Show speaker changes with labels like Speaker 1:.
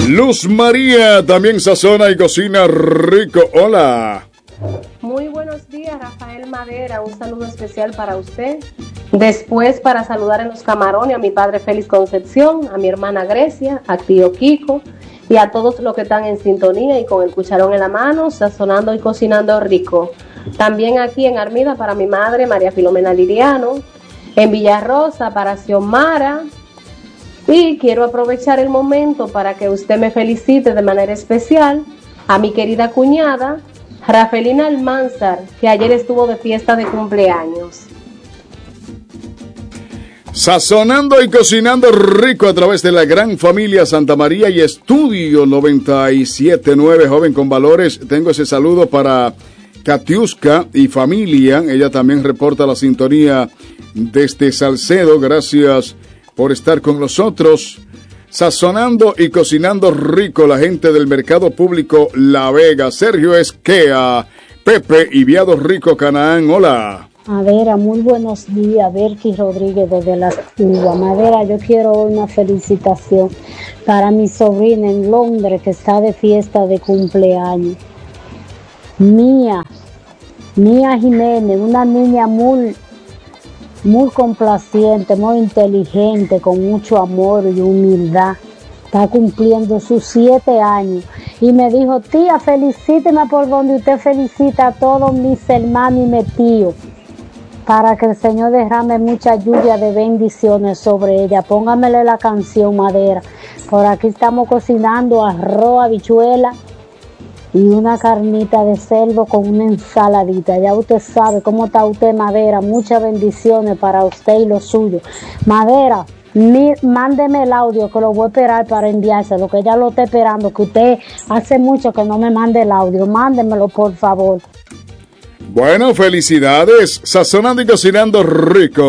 Speaker 1: Luz María también sazona y cocina rico. Hola.
Speaker 2: Muy buenos días, Rafael Madera. Un saludo especial para usted. Después, para saludar en los camarones a mi padre Félix Concepción, a mi hermana Grecia, a tío Kiko y a todos los que están en sintonía y con el cucharón en la mano, sazonando y cocinando rico. También aquí en Armida para mi madre María Filomena Liriano, en Villarrosa para Xiomara. Y quiero aprovechar el momento para que usted me felicite de manera especial a mi querida cuñada Rafelina Almanzar, que ayer estuvo de fiesta de cumpleaños.
Speaker 1: Sazonando y cocinando rico a través de la gran familia Santa María y Estudio 97.9, joven con valores. Tengo ese saludo para Katiuska y familia. Ella también reporta la sintonía desde Salcedo. Gracias por estar con nosotros. Sazonando y cocinando rico, la gente del Mercado Público La Vega. Sergio Esquea, Pepe y Viado Rico Canaán. Hola.
Speaker 3: Madera, muy buenos días. Berky Rodríguez desde Las Uvas. Madera, yo quiero una felicitación para mi sobrina en Londres que está de fiesta de cumpleaños. Mía Jiménez, una niña muy complaciente, muy inteligente, con mucho amor y humildad. Está cumpliendo sus 7 años. Y me dijo, tía, felicíteme por donde usted felicita a todos mis hermanos y mis tíos, para que el Señor derrame mucha lluvia de bendiciones sobre ella. Póngamele la canción, Madera. Por aquí estamos cocinando arroz, habichuela y una carnita de cerdo con una ensaladita. Ya usted sabe cómo está usted, Madera. Muchas bendiciones para usted y los suyos. Madera, mándeme el audio que lo voy a esperar para enviárselo, que ya lo está esperando, que usted hace mucho que no me mande el audio. Mándemelo, por favor.
Speaker 1: Bueno, felicidades. Sazonando y cocinando rico.